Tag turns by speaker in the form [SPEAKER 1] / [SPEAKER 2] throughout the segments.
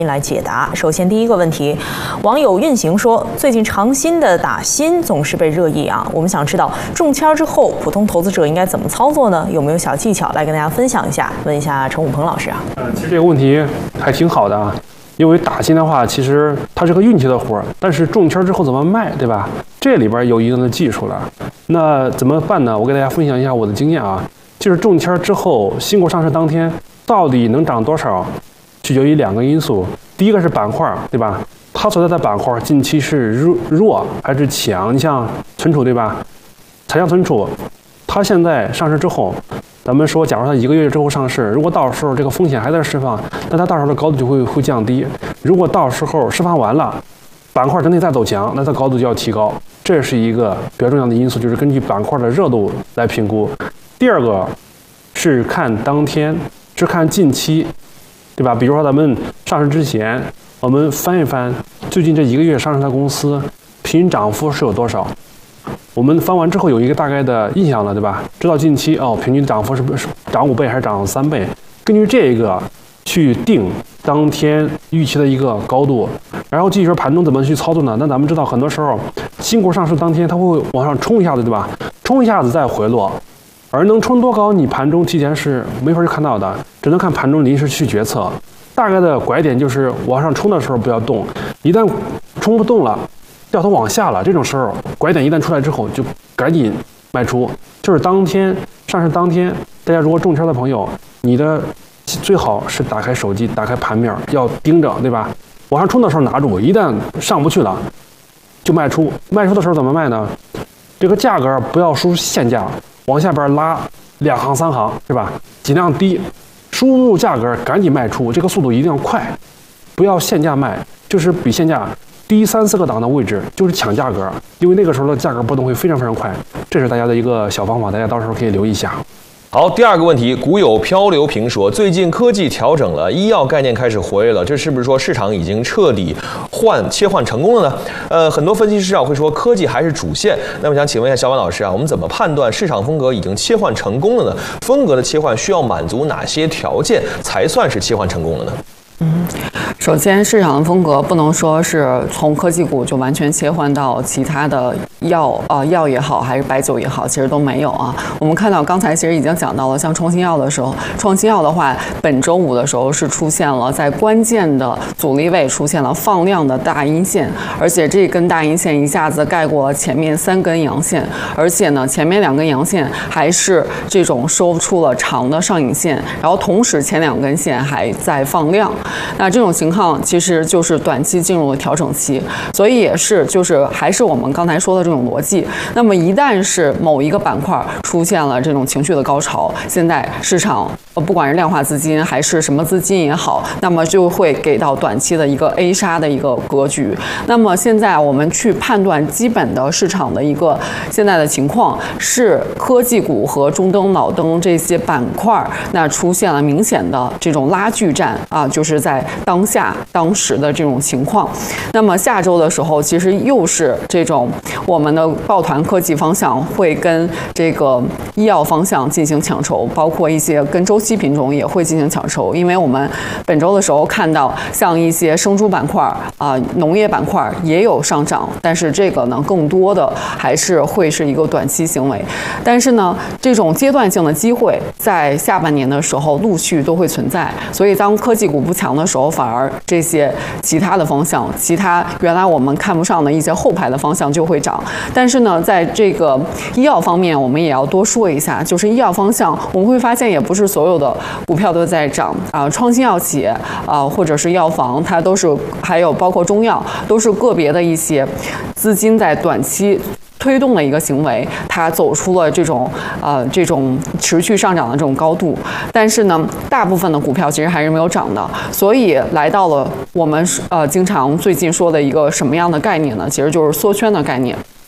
[SPEAKER 1] 来解答。首先，第一个问题，网友运行说，最近长鑫的打鑫总是被热议啊。我们想知道中签之后，普通投资者应该怎么操作呢？有没有小技巧来跟大家分享一下？问一下陈武鹏老师啊。
[SPEAKER 2] 其实这个问题还挺好的啊，因为打鑫的话，其实它是个运气的活儿，但是中签之后怎么卖，对吧？这里边有一定的技术了。那怎么办呢？我给大家分享一下我的经验啊，就是中签之后，新股上市当天到底能涨多少？取决于2个因素，第一个是板块，对吧？它所在的板块近期是弱还是强？你像存储，对吧？财商存储，它现在上市之后，咱们说，假如它1个月之后上市，如果到时候这个风险还在释放，那它到时候的高度就会降低。如果到时候释放完了，板块整体再走强，那它高度就要提高。这是一个比较重要的因素，就是根据板块的热度来评估。第二个是看当天，是看近期。对吧？比如说咱们上市之前，我们翻一翻最近这1个月上市的公司平均涨幅是有多少？我们翻完之后有一个大概的印象了，对吧？知道近期平均涨幅是涨5倍还是涨3倍？根据这个去定当天预期的一个高度，然后至于说盘中怎么去操作呢？那咱们知道很多时候新股上市当天它会往上冲一下子，对吧？冲一下子再回落。而能冲多高，你盘中提前是没法去看到的，只能看盘中临时去决策。大概的拐点就是往上冲的时候不要动，一旦冲不动了，掉头往下了，这种时候拐点一旦出来之后，就赶紧卖出。就是当天上市当天，大家如果中签的朋友，你的最好是打开手机，打开盘面，要盯着，对吧？往上冲的时候拿住，一旦上不去了，就卖出。卖出的时候怎么卖呢？这个价格不要输现价。往下边拉2行3行，是吧？尽量低，输入价格赶紧卖出，这个速度一定要快，不要限价卖，就是比现价低3、4个档的位置，就是抢价格，因为那个时候的价格波动会非常非常快。这是大家的一个小方法，大家到时候可以留意一下。
[SPEAKER 3] 好，第二个问题，股友漂流瓶说，最近科技调整了，医药概念开始活跃了，这是不是说市场已经彻底切换成功了呢？很多分析师会说科技还是主线。那么想请问一下小婉老师啊，我们怎么判断市场风格已经切换成功了呢？风格的切换需要满足哪些条件才算是切换成功了呢？
[SPEAKER 4] 首先，市场的风格不能说是从科技股就完全切换到其他的药也好，还是白酒也好，其实都没有啊。我们看到刚才其实已经讲到了，像创新药的时候，创新药的话，本周5的时候是出现了在关键的阻力位出现了放量的大阴线，而且这根大阴线一下子盖过了前面3根阳线，而且呢，前面2根阳线还是这种收出了长的上影线，然后同时前2根线还在放量。那这种情况其实就是短期进入了调整期，所以也是就是还是我们刚才说的这种逻辑。那么一旦是某一个板块出现了这种情绪的高潮，现在市场不管是量化资金还是什么资金也好，那么就会给到短期的一个 A 杀的一个格局。那么现在我们去判断基本的市场的一个现在的情况，是科技股和中灯、脑灯这些板块那出现了明显的这种拉锯战啊，就是在当时的这种情况。那么下周的时候，其实又是这种我们的抱团科技方向会跟这个医药方向进行抢筹，包括一些跟周期品种也会进行抢筹。因为我们本周的时候看到，像一些生猪板块农业板块也有上涨，但是这个呢，更多的还是会是一个短期行为。但是呢，这种阶段性的机会在下半年的时候陆续都会存在，所以当科技股不强的时候，反而这些其他的方向，其他原来我们看不上的一些后排的方向就会涨。但是呢，在这个医药方面，我们也要多说一下，就是医药方向，我们会发现也不是所有的股票都在涨创新药企业或者是药房，它都是还有包括中药，都是个别的一些资金在短期推动的一个行为，它走出了这种持续上涨的这种高度，但是呢，大部分的股票其实还是没有涨的，所以来到了我们经常最近说的一个什么样的概念呢？其实就是缩圈的概念。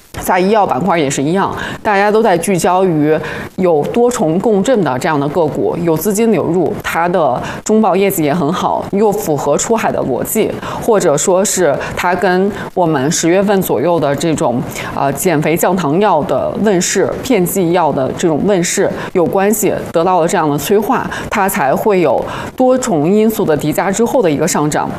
[SPEAKER 4] 在医药板块也是一样，大家都在聚焦于有多重共振的这样的个股，有资金流入，它的中报业绩也很好，又符合出海的逻辑，或者说是它跟我们10月份左右的这种减肥降糖药的问世、片剂药的这种问世有关系，得到了这样的催化，它才会有多重因素的叠加之后的一个上涨。